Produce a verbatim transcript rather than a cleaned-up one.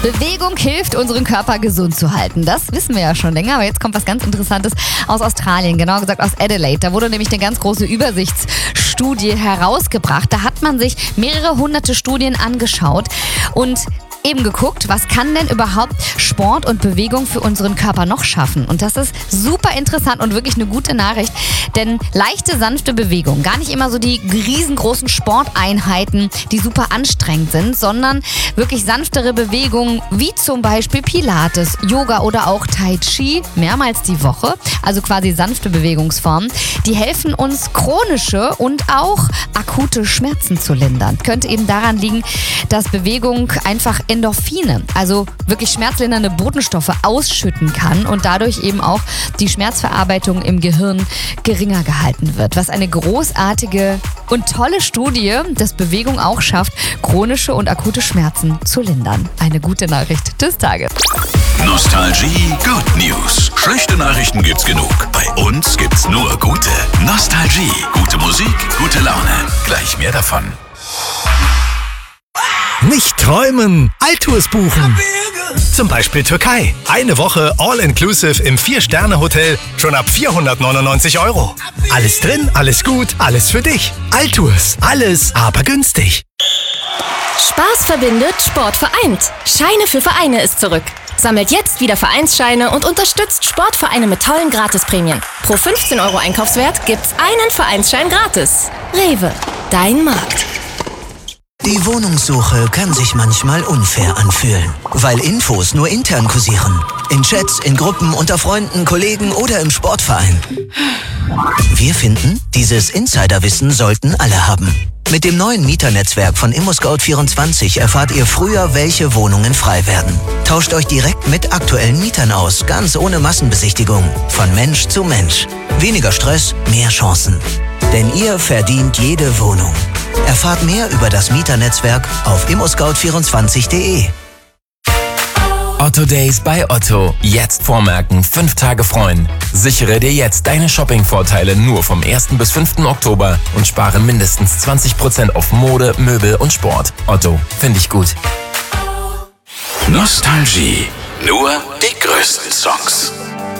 Bewegung hilft, unseren Körper gesund zu halten. Das wissen wir ja schon länger, aber jetzt kommt was ganz Interessantes aus Australien, genauer gesagt aus Adelaide. Da wurde nämlich eine ganz große Übersichtsstudie herausgebracht. Da hat man sich mehrere hunderte Studien angeschaut und eben geguckt, was kann denn überhaupt Sport und Bewegung für unseren Körper noch schaffen. Und das ist super interessant und wirklich eine gute Nachricht, denn leichte, sanfte Bewegung, gar nicht immer so die riesengroßen Sporteinheiten, die super anstrengend sind, sondern wirklich sanftere Bewegungen, wie zum Beispiel Pilates, Yoga oder auch Tai Chi, mehrmals die Woche, also quasi sanfte Bewegungsformen, die helfen uns, chronische und auch akute Schmerzen zu lindern. Könnte eben daran liegen, dass Bewegung einfach Endorphine, also wirklich schmerzlindernde Botenstoffe ausschütten kann und dadurch eben auch die Schmerzverarbeitung im Gehirn geringer gehalten wird. Was eine großartige und tolle Studie, dass Bewegung auch schafft, chronische und akute Schmerzen zu lindern. Eine gute Nachricht des Tages. Nostalgie Good News. Schlechte Nachrichten gibt's genug. Bei uns gibt's nur gute. Nostalgie. Gute Musik, gute Laune. Gleich mehr davon. Nicht träumen, Altours buchen. Zum Beispiel Türkei. Eine Woche All-Inclusive im vier-Sterne-Hotel schon ab vierhundertneunundneunzig Euro. Alles drin, alles gut, alles für dich. Altours. Alles, aber günstig. Spaß verbindet, Sport vereint. Scheine für Vereine ist zurück. Sammelt jetzt wieder Vereinsscheine und unterstützt Sportvereine mit tollen Gratisprämien. Pro fünfzehn Euro Einkaufswert gibt's einen Vereinsschein gratis. Rewe, dein Markt. Die Wohnungssuche kann sich manchmal unfair anfühlen, weil Infos nur intern kursieren. In Chats, in Gruppen, unter Freunden, Kollegen oder im Sportverein. Wir finden, dieses Insiderwissen sollten alle haben. Mit dem neuen Mieternetzwerk von ImmoScout vierundzwanzig erfahrt ihr früher, welche Wohnungen frei werden. Tauscht euch direkt mit aktuellen Mietern aus, ganz ohne Massenbesichtigung. Von Mensch zu Mensch. Weniger Stress, mehr Chancen. Denn ihr verdient jede Wohnung. Erfahrt mehr über das Mieternetzwerk auf immoscout vierundzwanzig punkt de. Otto Days bei Otto. Jetzt vormerken, fünf Tage freuen. Sichere dir jetzt deine Shopping-Vorteile nur vom ersten bis fünften Oktober und spare mindestens zwanzig Prozent auf Mode, Möbel und Sport. Otto, finde ich gut. Nostalgie. Nur die größten Songs.